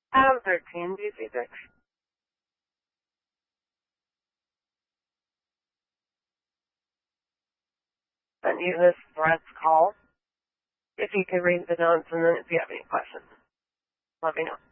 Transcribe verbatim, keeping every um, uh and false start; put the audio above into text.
Adam thirteen, D C six. Send you this threat's call. If you can read the notes and then if you have any questions, let me know.